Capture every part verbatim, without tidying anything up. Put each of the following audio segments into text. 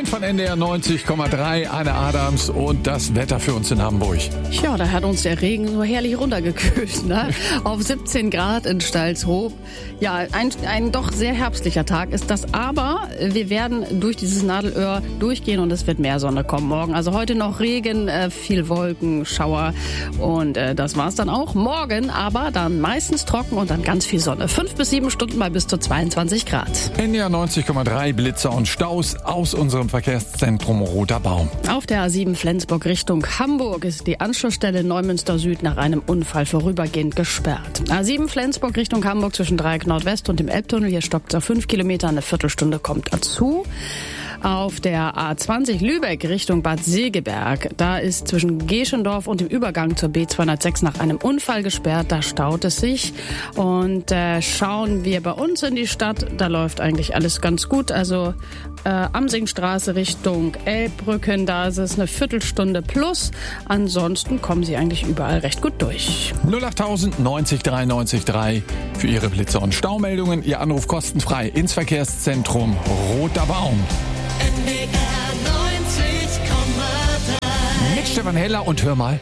von N D R neunzig Komma drei, Anne Adams und das Wetter für uns in Hamburg. Ja, da hat uns der Regen so herrlich runtergekühlt, ne? Auf siebzehn Grad in Stalzhoop. Ja, ein, ein doch sehr herbstlicher Tag ist das, aber wir werden durch dieses Nadelöhr durchgehen und es wird mehr Sonne kommen morgen. Also heute noch Regen, äh, viel Wolken, Schauer und äh, das war's dann auch. Morgen aber dann meistens trocken und dann ganz viel Sonne. Fünf bis sieben Stunden bei bis zu zweiundzwanzig Grad. N D R neunzig Komma drei, Blitzer und Staus aus unserem Verkehrszentrum Roter Baum. Auf der A sieben Flensburg Richtung Hamburg ist die Anschlussstelle Neumünster Süd nach einem Unfall vorübergehend gesperrt. A sieben Flensburg Richtung Hamburg zwischen Dreieck Nordwest und dem Elbtunnel. Hier stockt es auf fünf Kilometer, eine Viertelstunde kommt dazu. Auf der A zwanzig Lübeck Richtung Bad Segeberg, da ist zwischen Geschendorf und dem Übergang zur B zweihundertsechs nach einem Unfall gesperrt, da staut es sich. Und äh, schauen wir bei uns in die Stadt, da läuft eigentlich alles ganz gut. Also äh, Amsingstraße Richtung Elbbrücken, da ist es eine Viertelstunde plus. Ansonsten kommen Sie eigentlich überall recht gut durch. null achttausend neunzig drei neunzig drei für Ihre Blitzer und Staumeldungen. Ihr Anruf kostenfrei ins Verkehrszentrum Roter Baum. N D R neunzig Komma drei. Mit Stefan Heller und hör mal.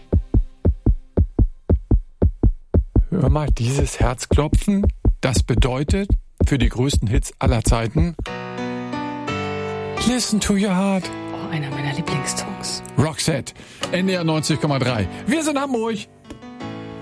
Hör mal, dieses Herzklopfen, das bedeutet für die größten Hits aller Zeiten Listen to your heart. Oh, einer meiner Lieblingssongs. Roxette, N D R neunzig Komma drei. Wir sind Hamburg.